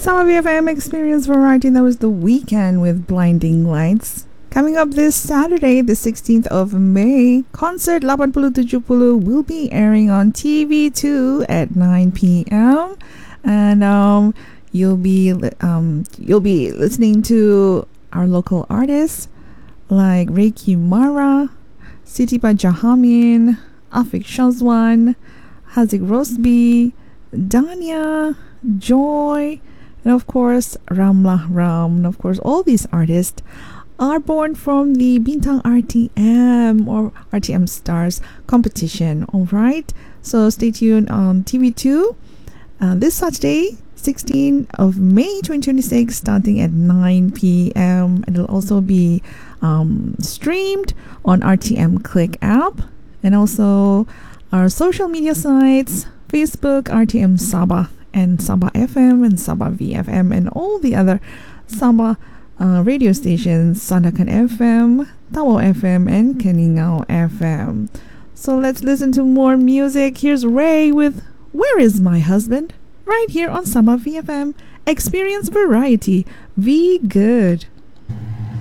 Summer BFM Experience Variety. That was The Weekend with Blinding Lights. Coming up this Saturday, the 16th of May, Concert 8070 will be airing on TV2 at 9 p.m. And you'll be listening to our local artists like Reiki Mara, Sitipa Jahamin, Afik Shazwan, Hazik Rosby, Danya, Joy, and of course Ramla Ram. And of course all these artists are born from the Bintang RTM or RTM Stars competition. Alright, so stay tuned on TV2 this Saturday 16th of May 2026 starting at 9 p.m. It'll also be streamed on RTM Click app and also our social media sites, Facebook, RTM Sabah and Sabah FM and Sabah VFM and all the other Sabah radio stations, Sandakan FM, Tawau FM and Keningau FM. So let's listen to more music. Here's Ray with Where Is My Husband? Right here on Sabah VFM. Experience variety. Be good.